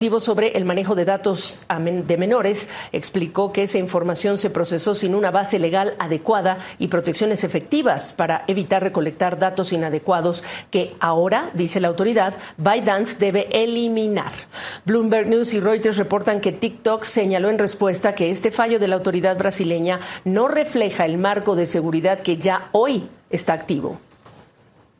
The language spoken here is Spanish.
Sobre el manejo de datos de menores, explicó que esa información se procesó sin una base legal adecuada y protecciones efectivas para evitar recolectar datos inadecuados que ahora, dice la autoridad, ByteDance debe eliminar. Bloomberg News y Reuters reportan que TikTok señaló en respuesta que este fallo de la autoridad brasileña no refleja el marco de seguridad que ya hoy está activo.